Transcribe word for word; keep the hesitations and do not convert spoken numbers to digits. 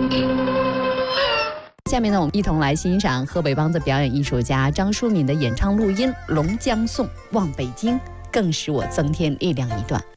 下面呢，我们一同来欣赏河北梆子表演艺术家张淑敏的演唱录音《龙江颂》，望北京，更使我增添力量一段。